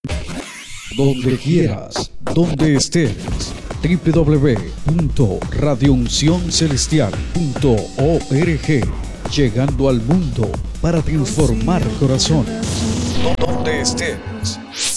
Donde quieras, donde estés. www.radiouncioncelestial.org. Llegando al mundo para transformar corazones. Donde estés.